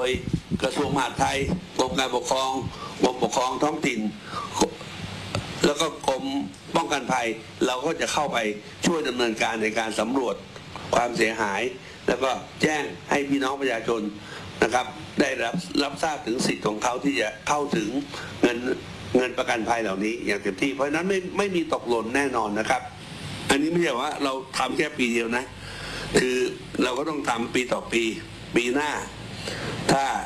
ยกระทรวงมหาดไทยกรมการปกครองกรมปกครองท้องถิ่นแล้วก็กรมป้องกันภัยเราก็จะเข้าไปช่วยดำเนินการในการสำรวจความเสียหายแล้วก็แจ้งให้พี่น้องประชาชนนะครับได้รับทราบถึงสิทธิ์ของเขาที่จะเข้าถึงเงินประกันภัยเหล่านี้อย่างเต็มที่เพราะฉะนั้นไม่มีตกหล่นแน่นอนนะครับอันนี้ไม่ใช่ว่าเราทำแค่ปีเดียวนะคือเราก็ต้องทำปีต่อปีหน้าถ้า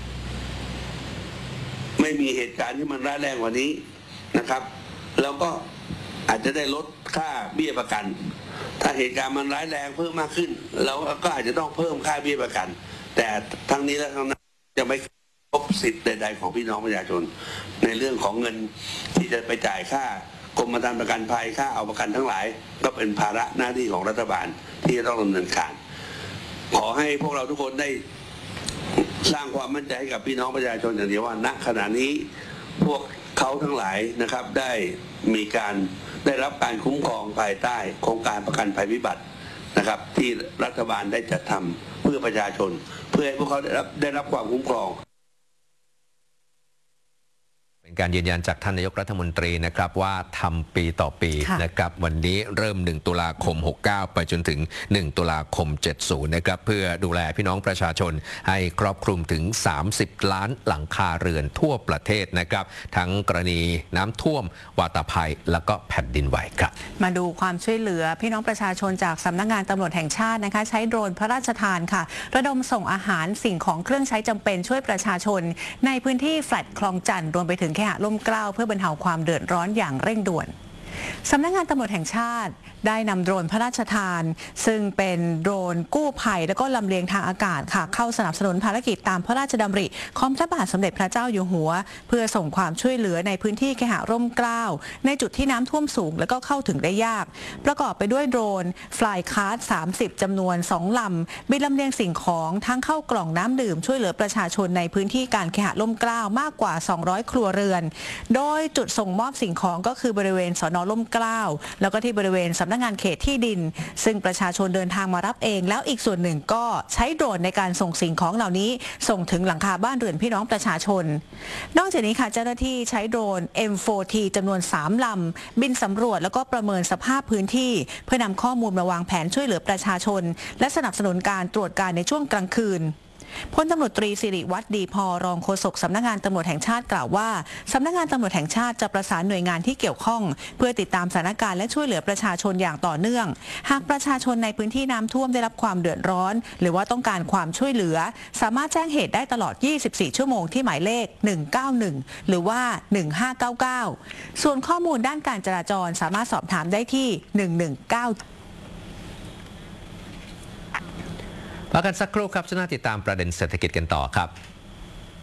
ไม่มีเหตุการณ์ที่มันร้ายแรงกว่านี้นะครับเราก็อาจจะได้ลดค่าเบี้ยประกันถ้าเหตุการณ์มันร้ายแรงเพิ่มมากขึ้นเราก็อาจจะต้องเพิ่มค่าเบี้ยประกันแต่ทั้งนี้และทั้งนั้นจะไม่ครบสิทธิ์ใดๆของพี่น้องประชาชนในเรื่องของเงินที่จะไปจ่ายค่ากรมธรรม์ประกันภัยค่าเอาประกันทั้งหลายก็เป็นภาระหน้าที่ของรัฐบาลที่จะต้องดำเนินการขอให้พวกเราทุกคนได้สร้างความมั่นใจให้กับพี่น้องประชาชนอย่างเดียวว่าณขณะนี้พวกเขาทั้งหลายนะครับได้รับการคุ้มครองภายใต้โครงการประกันภัยพิบัตินะครับที่รัฐบาลได้จัดทำเพื่อประชาชนเพื่อให้พวกเขาได้รับความคุ้มครองเป็นการยืนยันจากท่านนายกรัฐมนตรีนะครับว่าทำปีต่อปีนะครับวันนี้เริ่ม1ตุลาคม69ไปจนถึง1ตุลาคม70นะครับเพื่อดูแลพี่น้องประชาชนให้ครอบคลุมถึง30ล้านหลังคาเรือนทั่วประเทศนะครับทั้งกรณีน้ำท่วมวาตภัยแล้วก็แผ่นดินไหวครับมาดูความช่วยเหลือพี่น้องประชาชนจากสำนักงานตำรวจแห่งชาตินะคะใช้โดรนพระราชทานค่ะระดมส่งอาหารสิ่งของเครื่องใช้จำเป็นช่วยประชาชนในพื้นที่แฟลตคลองจันทร์รวมไปถึงเคหะร่มเกล้าเพื่อบรรเทาความเดือดร้อนอย่างเร่งด่วนสำนักงานตำรวจแห่งชาติได้นำโดรนพระราชทานซึ่งเป็นโดรนกู้ภัยและก็ลำเลียงทางอากาศค่ะเข้าสนับสนุนภารกิจตามพระราชดำริของพระบาทสมเด็จพระเจ้าอยู่หัวเพื่อส่งความช่วยเหลือในพื้นที่เคหะร่มเกล้าในจุดที่น้ำท่วมสูงและก็เข้าถึงได้ยากประกอบไปด้วยโดรนฟลายคาร์ด30จำนวน2ลำบินลำเลียงสิ่งของทั้งเข้ากล่องน้ำดื่มช่วยเหลือประชาชนในพื้นที่การเคหะร่มเกล้ามากกว่า200ครัวเรือนโดยจุดส่งมอบสิ่งของก็คือบริเวณสน.ร่มเกล้าแล้วก็ที่บริเวณสำนักงานเขตที่ดินซึ่งประชาชนเดินทางมารับเองแล้วอีกส่วนหนึ่งก็ใช้โดรนในการส่งสิ่งของเหล่านี้ส่งถึงหลังคาบ้านเรือนพี่น้องประชาชนนอกจากนี้ค่ะเจ้าหน้าที่ใช้โดรน M4T จำนวน3ลำบินสำรวจแล้วก็ประเมินสภาพพื้นที่เพื่อนำข้อมูลมาวางแผนช่วยเหลือประชาชนและสนับสนุนการตรวจการในช่วงกลางคืนพลตำรวจตรีสิริวัฒน์ดีพอรองโฆษกสำนักงานตำรวจแห่งชาติกล่าวว่าสำนักงานตำรวจแห่งชาติจะประสานหน่วยงานที่เกี่ยวข้องเพื่อติดตามสถานการณ์และช่วยเหลือประชาชนอย่างต่อเนื่องหากประชาชนในพื้นที่น้ำท่วมได้รับความเดือดร้อนหรือว่าต้องการความช่วยเหลือสามารถแจ้งเหตุได้ตลอด24ชั่วโมงที่หมายเลข191หรือว่า1599ส่วนข้อมูลด้านการจราจรสามารถสอบถามได้ที่119 พักกันสักครู่ครับช่วงหน้าติดตามประเด็นเศรษฐกิจกันต่อครับ